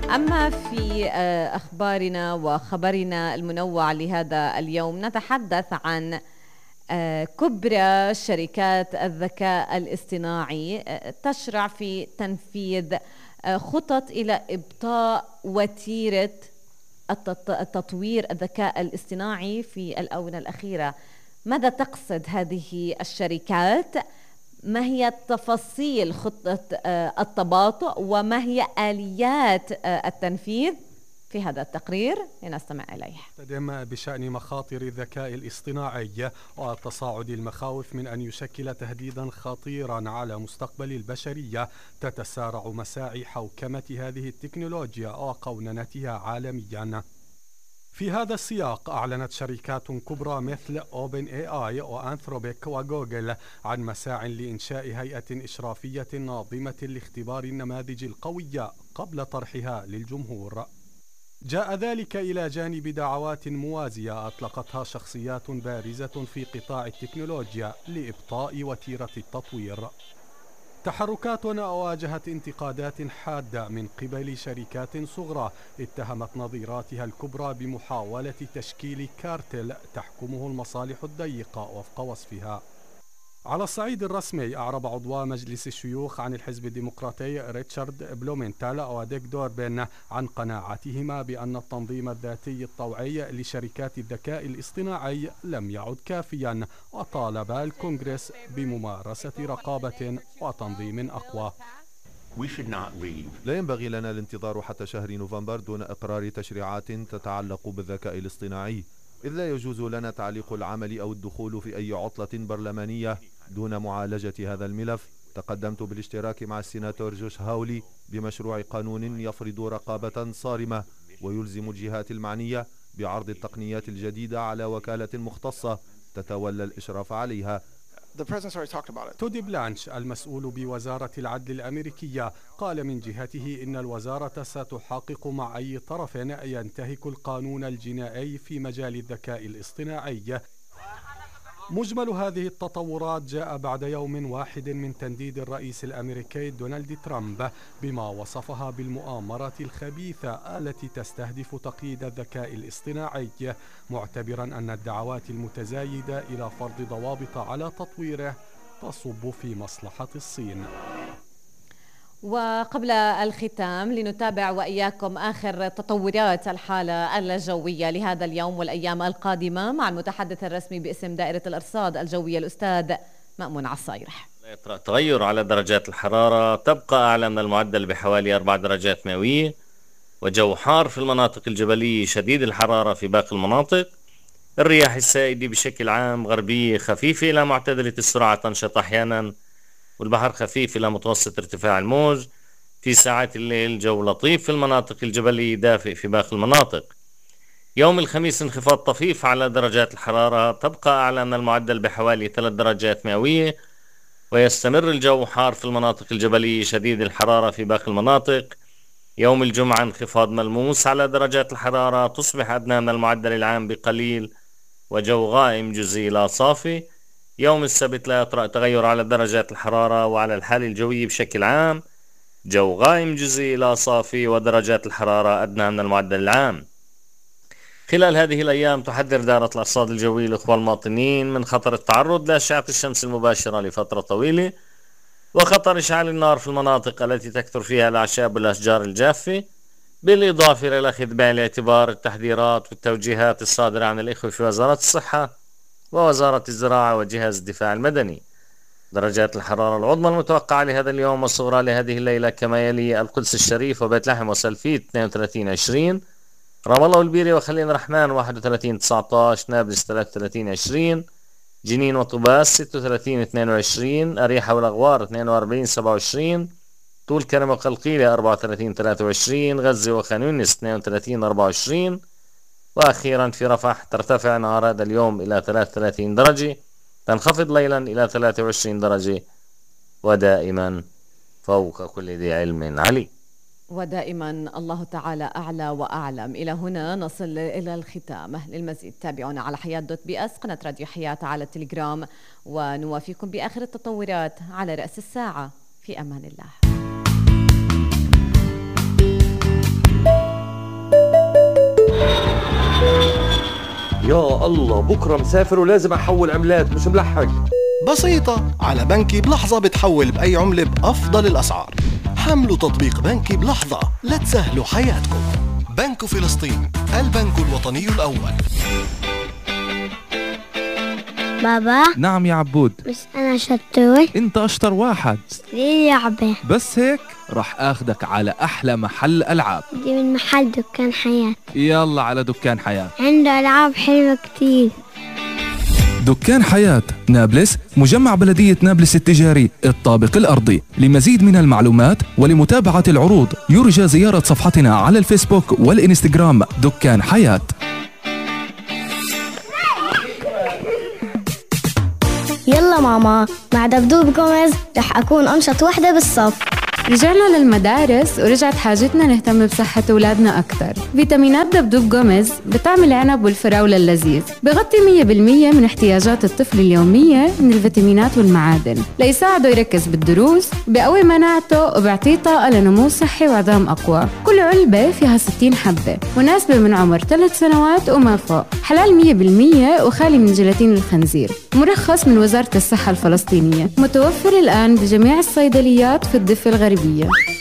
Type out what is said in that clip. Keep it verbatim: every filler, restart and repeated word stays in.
أما في أخبارنا وخبرنا المنوع لهذا اليوم نتحدث عن كبرى شركات الذكاء الاصطناعي تشرع في تنفيذ خطط إلى إبطاء وتيرة التطوير الذكاء الاصطناعي في الآونة الأخيرة. ماذا تقصد هذه الشركات؟ ما هي تفاصيل خطة التباطؤ وما هي آليات التنفيذ؟ في هذا التقرير لنستمع إليه. تقدم بشأن مخاطر الذكاء الاصطناعي وتصاعد المخاوف من أن يشكل تهديدا خطيرا على مستقبل البشرية، تتسارع مساعي حوكمة هذه التكنولوجيا وقوننتها عالميا. في هذا السياق أعلنت شركات كبرى مثل أوبن اي اي وأنثروبيك وجوجل عن مساع لإنشاء هيئة إشرافية ناظمة لاختبار النماذج القوية قبل طرحها للجمهور. جاء ذلك إلى جانب دعوات موازية أطلقتها شخصيات بارزة في قطاع التكنولوجيا لإبطاء وتيرة التطوير. تحركاتنا واجهت انتقادات حادة من قبل شركات صغرى اتهمت نظيراتها الكبرى بمحاولة تشكيل كارتل تحكمه المصالح الضيقة وفق وصفها. على الصعيد الرسمي أعرب عضو مجلس الشيوخ عن الحزب الديمقراطي ريتشارد بلومنتال وديك دوربين عن قناعتهما بأن التنظيم الذاتي الطوعي لشركات الذكاء الاصطناعي لم يعد كافيا، وطالب الكونغرس بممارسة رقابة وتنظيم أقوى. لا ينبغي لنا الانتظار حتى شهر نوفمبر دون إقرار تشريعات تتعلق بالذكاء الاصطناعي، إذ لا يجوز لنا تعليق العمل أو الدخول في أي عطلة برلمانية دون معالجة هذا الملف. تقدمت بالاشتراك مع السيناتور جوش هاولي بمشروع قانون يفرض رقابة صارمة ويلزم الجهات المعنية بعرض التقنيات الجديدة على وكالة مختصة تتولى الإشراف عليها. تودي بلانش المسؤول بوزارة العدل الأمريكية قال من جهته إن الوزارة ستحقق مع أي طرف ينتهك القانون الجنائي في مجال الذكاء الاصطناعي. مجمل هذه التطورات جاء بعد يوم واحد من تنديد الرئيس الأمريكي دونالد ترامب بما وصفها بالمؤامرة الخبيثة التي تستهدف تقييد الذكاء الاصطناعي، معتبرا أن الدعوات المتزايدة إلى فرض ضوابط على تطويره تصب في مصلحة الصين. وقبل الختام لنتابع وإياكم آخر تطورات الحالة الجوية لهذا اليوم والأيام القادمة مع المتحدث الرسمي باسم دائرة الأرصاد الجوية الأستاذ مأمون عصايرح. يطرأ تغير على درجات الحرارة، تبقى أعلى من المعدل بحوالي أربع درجات مئوية، وجو حار في المناطق الجبلية شديد الحرارة في باقي المناطق. الرياح السائدة بشكل عام غربية خفيفة إلى معتدلة السرعة تنشط أحيانا، والبحر خفيف إلى متوسط ارتفاع الموج. في ساعات الليل جو لطيف في المناطق الجبلية، دافئ في باقي المناطق. يوم الخميس انخفاض طفيف على درجات الحرارة، تبقى أعلى من المعدل بحوالي ثلاث درجات مئوية، ويستمر الجو حار في المناطق الجبلية شديد الحرارة في باقي المناطق. يوم الجمعة انخفاض ملموس على درجات الحرارة، تصبح أدنى من المعدل العام بقليل، وجو غائم جزئي لا صافي. يوم السبت لا يطرأ تغير على درجات الحرارة وعلى الحالة الجوية بشكل عام، جو غائم جزئي لا صافي ودرجات الحرارة أدنى من المعدل العام. خلال هذه الأيام تحذر دائرة الأرصاد الجوية الإخوة المواطنين من خطر التعرض لأشعة الشمس المباشرة لفترة طويلة، وخطر إشعال النار في المناطق التي تكثر فيها الأعشاب والأشجار الجافة، بالإضافة إلى الأخذ بعين الاعتبار التحذيرات والتوجيهات الصادرة عن الإخوة في وزارة الصحة ووزارة الزراعة وجهاز الدفاع المدني. درجات الحرارة العظمى المتوقعة لهذا اليوم والصغرى لهذه الليلة كما يلي: القدس الشريف وبيت لحم وسلفيت اثنين وثلاثين عشرين، رام الله والبيرة وخليل الرحمن واحد وثلاثين تسعة عشر، نابلس ثلاثة وثلاثين عشرين، جنين وطوباس ستة وثلاثين اثنين وعشرين، أريحة والأغوار اثنين وأربعين سبعة وعشرين، طول كرم وقلقيلة أربعة وثلاثين ثلاثة وعشرين، غزة وخان يونس اثنين وثلاثين أربعة وعشرين، وأخيرا في رفح ترتفع نهار هذا اليوم إلى ثلاثة وثلاثين درجة، تنخفض ليلا إلى ثلاثة وعشرين درجة، ودائما فوق كل ذي علم علي. ودائما الله تعالى أعلى وأعلم. إلى هنا نصل إلى الختام. للمزيد تابعونا على حياة دوت بي أس، قناة راديو حياة على التليجرام، ونوافيكم بآخر التطورات على رأس الساعة. في أمان الله. يا الله بكرة مسافر ولازم أحول عملات مش ملحق. بسيطة، على بنكي بلحظة بتحول بأي عملة بأفضل الأسعار. حملوا تطبيق بنكي بلحظة لتسهلوا حياتكم. بنك فلسطين، البنك الوطني الأول. بابا. نعم يا عبود. بس أنا شطور. أنت أشطر واحد. ليه لعبة؟ بس هيك رح أخدك على أحلى محل ألعاب. دي من محل دكان حياة. يلا على دكان حياة، عنده ألعاب حلوة كتير. دكان حياة نابلس، مجمع بلدية نابلس التجاري الطابق الأرضي. لمزيد من المعلومات ولمتابعة العروض يرجى زيارة صفحتنا على الفيسبوك والإنستغرام دكان حياة. يلا ماما، مع دبدوب جوميز رح أكون أنشط وحدة بالصف. رجعنا للمدارس ورجعت حاجتنا نهتم بصحة أولادنا أكتر. فيتامينات دبدوب جوميز بتعمل العنب والفراولة اللذيذ، بغطي مية بالمية من احتياجات الطفل اليومية من الفيتامينات والمعادن ليساعده يركز بالدروس، بقوي مناعته وبيعطيه طاقة لنمو صحي وعظام أقوى. كل علبة فيها ستين حبة، مناسبة من عمر ثلاث سنوات وما فوق، حلال مية بالمية وخالي من جيلاتين الخنزير، مرخص من وزارة الصحة الفلسطينية، متوفر الآن بجميع الصيدليات في الضفة الغربية.